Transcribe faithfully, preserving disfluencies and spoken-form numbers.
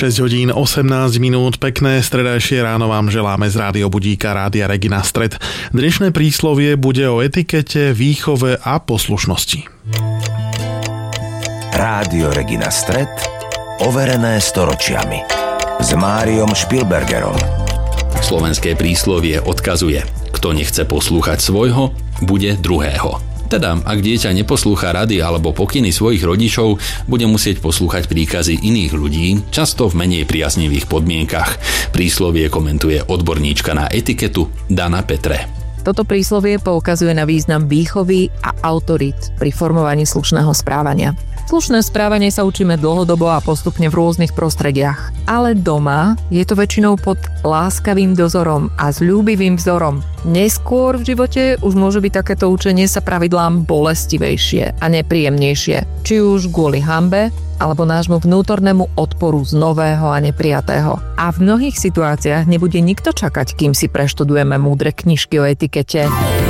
šesť hodín osemnásť minút, pekné stredajšie ráno vám želáme z Rádio Budíka, Rádia Regina Stred. Dnešné príslovie bude o etikete, výchove a poslušnosti. Rádio Regina Stred, overené storočiami. S Máriom Špilbergerom. Slovenské príslovie odkazuje: kto nechce poslúchať svojho, bude druhého. Teda, ak dieťa neposlúcha rady alebo pokyny svojich rodičov, bude musieť poslúchať príkazy iných ľudí, často v menej priaznivých podmienkach. Príslovie komentuje odborníčka na etiketu Dana Petre. Toto príslovie poukazuje na význam výchovy a autorít pri formovaní slušného správania. Slušné správanie sa učíme dlhodobo a postupne v rôznych prostrediach. Ale doma je to väčšinou pod láskavým dozorom a sľúbivým vzorom. Neskôr v živote už môže byť takéto učenie sa pravidlám bolestivejšie a nepríjemnejšie. Či už kvôli hanbe, alebo nášmu vnútornému odporu z nového a neprijatého. A v mnohých situáciách nebude nikto čakať, kým si preštudujeme múdre knižky o etikete.